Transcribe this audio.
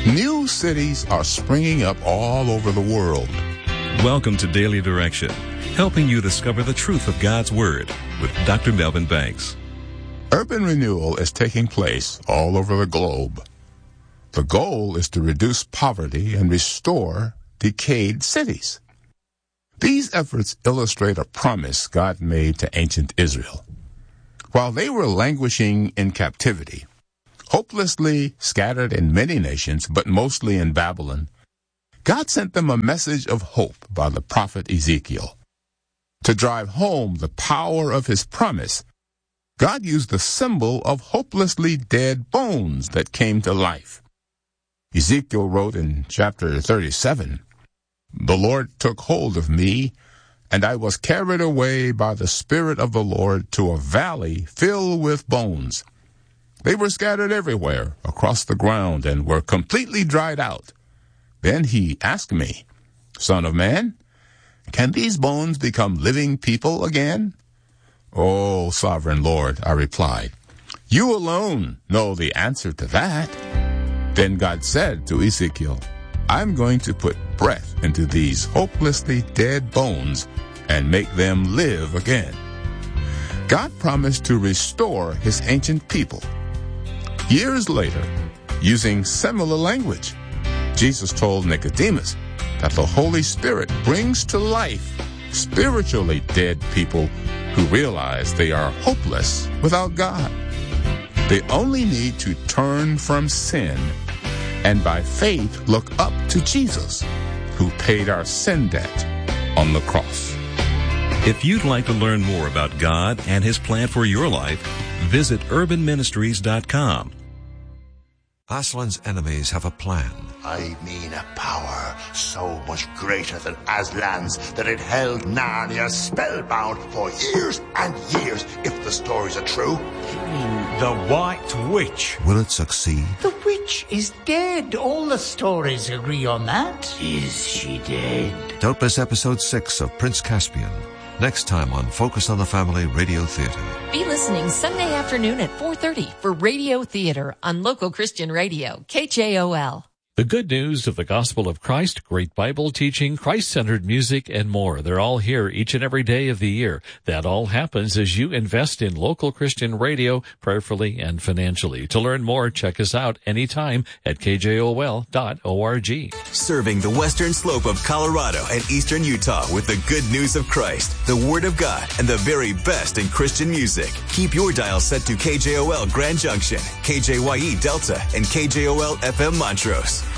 New cities are springing up all over the world. Welcome to Daily Direction, helping you discover the truth of God's Word with Dr. Melvin Banks. Urban renewal is taking place all over the globe. The goal is to reduce poverty and restore decayed cities. These efforts illustrate a promise God made to ancient Israel. While they were languishing in captivity, hopelessly scattered in many nations, but mostly in Babylon, God sent them a message of hope by the prophet Ezekiel. To drive home the power of his promise, God used the symbol of hopelessly dead bones that came to life. Ezekiel wrote in chapter 37, "The Lord took hold of me, and I was carried away by the Spirit of the Lord to a valley filled with bones. They were scattered everywhere across the ground and were completely dried out. Then he asked me, 'Son of man, can these bones become living people again?' 'Oh, sovereign Lord,' I replied, 'you alone know the answer to that.' Then God said to Ezekiel, 'I'm going to put breath into these hopelessly dead bones and make them live again.' God promised to restore his ancient people. Years later, using similar language, Jesus told Nicodemus that the Holy Spirit brings to life spiritually dead people who realize they are hopeless without God. They only need to turn from sin and by faith look up to Jesus, who paid our sin debt on the cross. If you'd like to learn more about God and his plan for your life, visit urbanministries.com. Aslan's enemies have a plan. I mean a power so much greater than Aslan's that it held Narnia spellbound for years and years, if the stories are true. The White Witch. Will it succeed? The witch is dead. All the stories agree on that. Is she dead? Don't miss episode 6 of Prince Caspian. Next time on Focus on the Family Radio Theater. Be listening Sunday afternoon at 4:30 for Radio Theater on local Christian radio, KJOL. The good news of the gospel of Christ, great Bible teaching, Christ-centered music, and more. They're all here each and every day of the year. That all happens as you invest in local Christian radio, prayerfully and financially. To learn more, check us out anytime at kjol.org. Serving the western slope of Colorado and eastern Utah with the good news of Christ, the Word of God, and the very best in Christian music. Keep your dial set to KJOL Grand Junction, KJYE Delta, and KJOL FM Montrose.